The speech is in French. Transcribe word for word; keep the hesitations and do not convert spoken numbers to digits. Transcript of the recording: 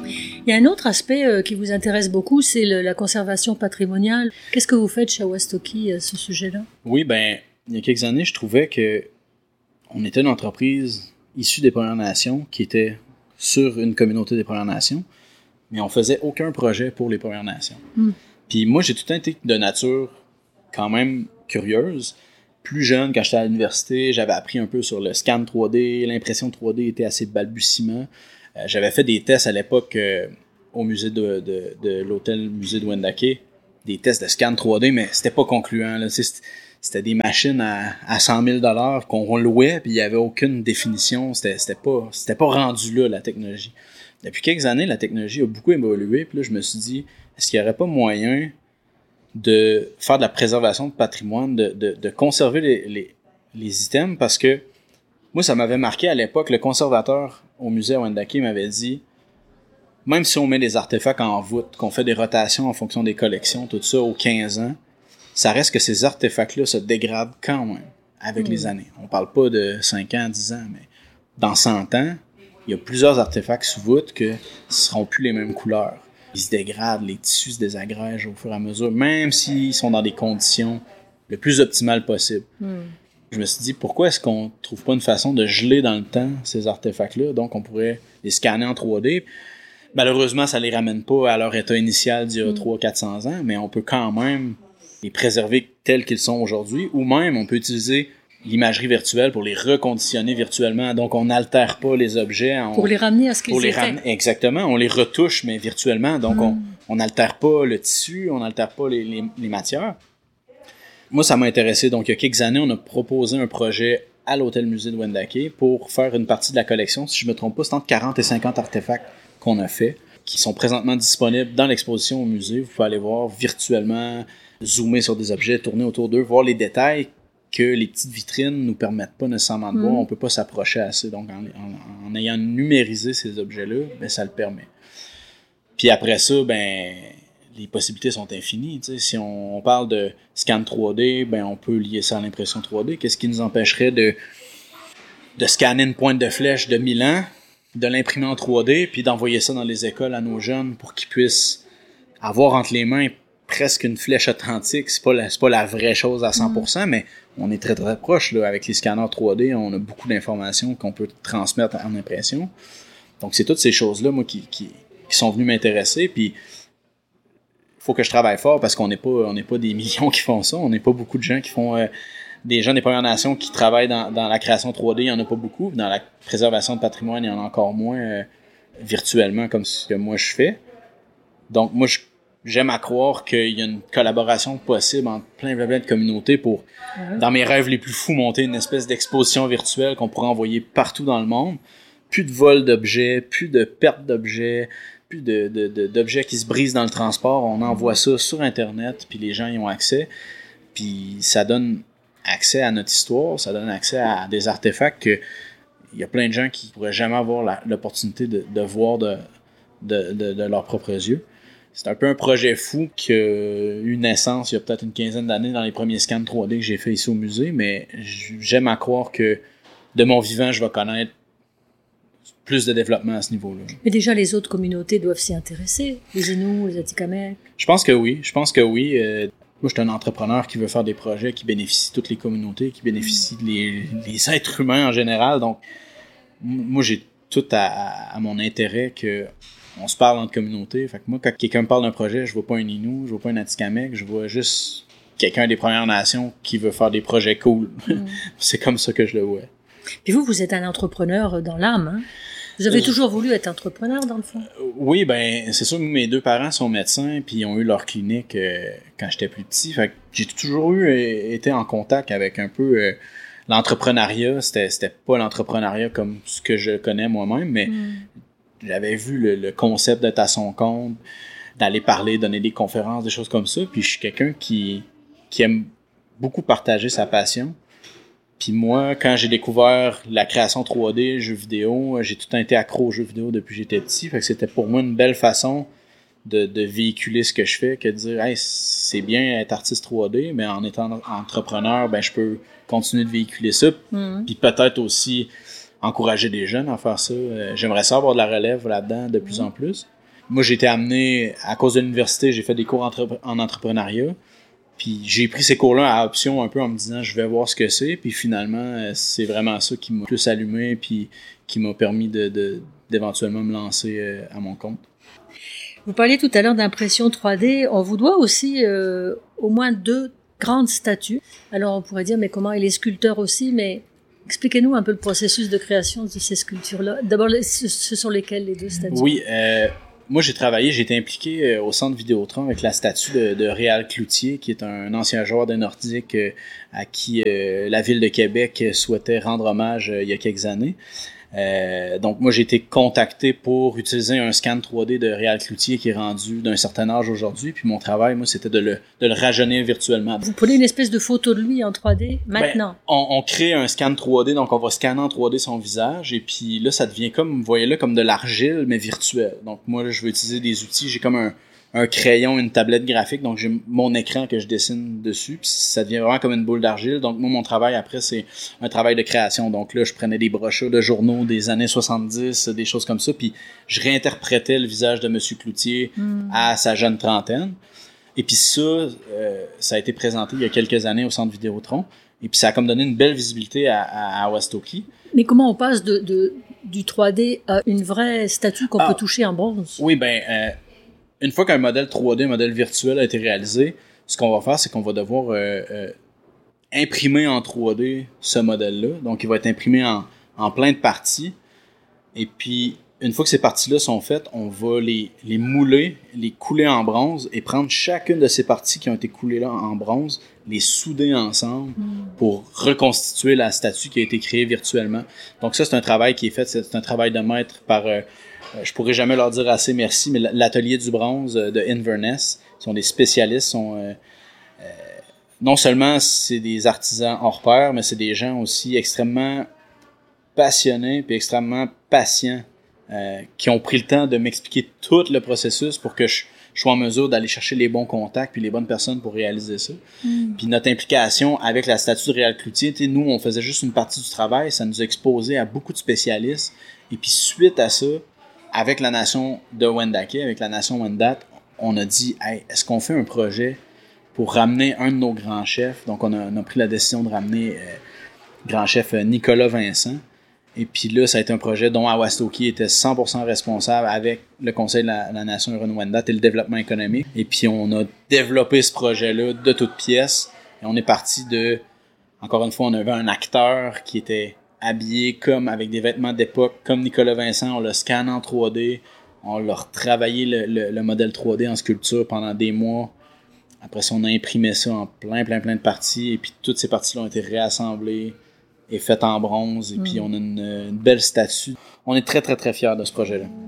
Il y a un autre aspect euh, qui vous intéresse beaucoup, c'est le, la conservation patrimoniale. Qu'est-ce que vous faites chez Awastoki à ce sujet-là? Oui, ben, il y a quelques années, je trouvais que on était une entreprise issue des Premières Nations qui était sur une communauté des Premières Nations, mais on faisait aucun projet pour les Premières Nations. Mm. Puis moi, j'ai tout le temps été de nature quand même curieuse. Plus jeune, quand j'étais à l'université, j'avais appris un peu sur le scan trois D, l'impression trois D était assez balbutiement. Euh, j'avais fait des tests à l'époque euh, au musée de, de, de l'hôtel musée de Wendake, des tests de scan trois D, mais c'était pas concluant. Là. C'était, c'était des machines à, à cent mille dollars qu'on louait, puis il y avait aucune définition. C'était, c'était pas, c'était pas rendu là, la technologie. Depuis quelques années, la technologie a beaucoup évolué, puis là, je me suis dit, est-ce qu'il y aurait pas moyen de faire de la préservation de patrimoine, de, de, de conserver les, les, les items, parce que moi, ça m'avait marqué à l'époque, le conservateur au musée à Wendake m'avait dit, même si on met des artefacts en voûte, qu'on fait des rotations en fonction des collections, tout ça, aux quinze ans, ça reste que ces artefacts-là se dégradent quand même avec mmh. les années. On parle pas de cinq ans, dix ans, mais dans cent ans, il y a plusieurs artefacts sous voûte que ne seront plus les mêmes couleurs. Ils se dégradent, les tissus se désagrègent au fur et à mesure, même s'ils sont dans des conditions le plus optimales possible. Mm. Je me suis dit, pourquoi est-ce qu'on ne trouve pas une façon de geler dans le temps ces artefacts-là? Donc, on pourrait les scanner en trois D. Malheureusement, ça ne les ramène pas à leur état initial d'il y a mm. trois cents à quatre cents ans, mais on peut quand même les préserver tels qu'ils sont aujourd'hui, ou même on peut utiliser l'imagerie virtuelle pour les reconditionner virtuellement. Donc, on n'altère pas les objets. On, pour les ramener à ce qu'ils pour les étaient. Ram- exactement. On les retouche, mais virtuellement. Donc, mm. on n'altère pas le tissu, on n'altère pas les, les, les matières. Moi, ça m'a intéressé. Donc, il y a quelques années, on a proposé un projet à l'hôtel musée de Wendake pour faire une partie de la collection. Si je me trompe pas, c'est entre quarante et cinquante artefacts qu'on a fait, qui sont présentement disponibles dans l'exposition au musée. Vous pouvez aller voir virtuellement, zoomer sur des objets, tourner autour d'eux, voir les détails que les petites vitrines nous permettent pas nécessairement de voir, mmh. on peut pas s'approcher assez. Donc, en, en, en ayant numérisé ces objets-là, ben, ça le permet. Puis après ça, ben, les possibilités sont infinies. Tu sais. Si on, on parle de scan trois D, ben, on peut lier ça à l'impression trois D. Qu'est-ce qui nous empêcherait de, de scanner une pointe de flèche de mille ans, de l'imprimer en trois D, puis d'envoyer ça dans les écoles à nos jeunes pour qu'ils puissent avoir entre les mains presque une flèche authentique. C'est pas la, c'est pas la vraie chose à cent pour cent, mmh. mais on est très très proche là. Avec les scanners trois D, on a beaucoup d'informations qu'on peut transmettre en impression. Donc c'est toutes ces choses-là, moi, qui, qui, qui sont venues m'intéresser. Puis il faut que je travaille fort parce qu'on n'est pas, on n'est pas des millions qui font ça. On n'est pas beaucoup de gens qui font euh, des gens des Premières Nations qui travaillent dans, dans la création trois D, il y en a pas beaucoup. Dans la préservation de patrimoine, il y en a encore moins euh, virtuellement comme ce que moi je fais. Donc moi je J'aime à croire qu'il y a une collaboration possible entre plein plein de communautés pour, ouais. dans mes rêves les plus fous, monter une espèce d'exposition virtuelle qu'on pourrait envoyer partout dans le monde. Plus de vol d'objets, plus de perte d'objets, plus de, de, de, d'objets qui se brisent dans le transport. On envoie ça sur Internet, puis les gens y ont accès. Puis ça donne accès à notre histoire, ça donne accès à des artefacts que il y a plein de gens qui pourraient jamais avoir la, l'opportunité de, de voir de, de, de, de leurs propres yeux. C'est un peu un projet fou qui a eu naissance il y a peut-être une quinzaine d'années dans les premiers scans trois D que j'ai fait ici au musée, mais j'aime à croire que de mon vivant, je vais connaître plus de développement à ce niveau-là. Mais déjà, les autres communautés doivent s'y intéresser, les Inuits, les Atikamekw. Je pense que oui, je pense que oui. Euh, moi, je suis un entrepreneur qui veut faire des projets qui bénéficient toutes les communautés, qui bénéficient mmh. les, les êtres humains en général. Donc, moi, j'ai tout à, à mon intérêt que on se parle entre communautés. Fait que moi, quand quelqu'un me parle d'un projet, je vois pas un Innu, je vois pas un Atikamekw, je vois juste quelqu'un des Premières Nations qui veut faire des projets cool. Mm. C'est comme ça que je le vois. Puis vous, vous êtes un entrepreneur dans l'âme, hein? Vous avez euh, toujours voulu être entrepreneur, dans le fond? Euh, oui, ben c'est sûr, mes deux parents sont médecins, puis ils ont eu leur clinique euh, quand j'étais plus petit. Fait que j'ai toujours eu euh, été en contact avec un peu euh, l'entrepreneuriat. C'était, c'était pas l'entrepreneuriat comme ce que je connais moi-même, mais mm. j'avais vu le, le concept d'être à son compte, d'aller parler, donner des conférences, des choses comme ça. Puis je suis quelqu'un qui, qui aime beaucoup partager sa passion. Puis moi, quand j'ai découvert la création trois D, jeux vidéo, j'ai tout le temps été accro aux jeux vidéo depuis que j'étais petit. Fait que c'était pour moi une belle façon de, de véhiculer ce que je fais, que de dire hey, c'est bien être artiste trois D, mais en étant entrepreneur, ben je peux continuer de véhiculer ça. Mm-hmm. Puis peut-être aussi encourager des jeunes à faire ça. Euh, j'aimerais ça avoir de la relève là-dedans de plus en plus. moi, j'ai été amené, à cause de l'université, j'ai fait des cours entre- en entrepreneuriat. Puis j'ai pris ces cours-là à option un peu en me disant je vais voir ce que c'est. Puis finalement, c'est vraiment ça qui m'a plus allumé puis qui m'a permis de, de, d'éventuellement me lancer à mon compte. Vous parliez tout à l'heure d'impression trois D. On vous doit aussi euh, au moins deux grandes statues. Alors on pourrait dire mais comment, et les sculpteurs aussi, mais expliquez-nous un peu le processus de création de ces sculptures-là. D'abord, ce sont lesquelles les deux statues? Oui, euh, moi j'ai travaillé, j'ai été impliqué au Centre Vidéotron avec la statue de, de Réal Cloutier, qui est un ancien joueur de nordique euh, à qui euh, la ville de Québec souhaitait rendre hommage euh, il y a quelques années. Euh, donc moi j'ai été contacté pour utiliser un scan trois D de Réal Cloutier qui est rendu d'un certain âge aujourd'hui, puis mon travail moi c'était de le, de le rajeunir virtuellement. Vous prenez une espèce de photo de lui en trois D maintenant? Ben, on, on crée un scan trois D, donc on va scanner en trois D son visage, et puis là ça devient comme, vous voyez là, comme de l'argile mais virtuelle. Donc moi là, je veux utiliser des outils, j'ai comme un un crayon, une tablette graphique, donc j'ai mon écran que je dessine dessus, puis ça devient vraiment comme une boule d'argile. Donc moi, mon travail après, c'est un travail de création. Donc là, je prenais des brochures de journaux des années soixante-dix, des choses comme ça, puis je réinterprétais le visage de Monsieur Cloutier mm. à sa jeune trentaine. Et puis ça, euh, ça a été présenté il y a quelques années au Centre Vidéotron, et puis ça a comme donné une belle visibilité à, à, à Wauwatoki. Mais comment on passe de, de, du trois D à une vraie statue qu'on ah, peut toucher en bronze? Oui, ben... Euh, Une fois qu'un modèle trois D, un modèle virtuel a été réalisé, ce qu'on va faire, c'est qu'on va devoir euh, euh, imprimer en trois D ce modèle-là. Donc, il va être imprimé en, en plein de parties. Et puis, une fois que ces parties-là sont faites, on va les, les mouler, les couler en bronze et prendre chacune de ces parties qui ont été coulées là en bronze, les souder ensemble mm. pour reconstituer la statue qui a été créée virtuellement. Donc, ça, c'est un travail qui est fait, c'est un travail de maître par... Euh, je pourrais jamais leur dire assez merci, mais l'atelier du bronze de Inverness sont des spécialistes, sont euh, euh, non seulement c'est des artisans hors pair, mais c'est des gens aussi extrêmement passionnés puis extrêmement patients euh, qui ont pris le temps de m'expliquer tout le processus pour que je, je sois en mesure d'aller chercher les bons contacts puis les bonnes personnes pour réaliser ça. Mm. Puis notre implication avec la statue de Réal Cloutier, nous on faisait juste une partie du travail, ça nous a exposé à beaucoup de spécialistes et puis suite à ça, avec la nation de Wendake, avec la nation Wendat, on a dit hey, est-ce qu'on fait un projet pour ramener un de nos grands chefs? Donc, on a, on a pris la décision de ramener euh, grand chef Nicolas Vincent. Et puis là, ça a été un projet dont Wauwatoki était cent pour cent responsable avec le Conseil de la, la nation Huron-Wendat et le développement économique. Et puis, on a développé ce projet-là de toutes pièces. Et on est parti de... Encore une fois, on avait un acteur qui était... habillé comme avec des vêtements d'époque, comme Nicolas Vincent, on l'a scanné en trois D, on l'a retravaillé le, le, le modèle trois D en sculpture pendant des mois. Après ça, on a imprimé ça en plein, plein, plein de parties, et puis toutes ces parties-là ont été réassemblées et faites en bronze, et mmh. puis on a une, une belle statue. On est très, très, très fiers de ce projet-là.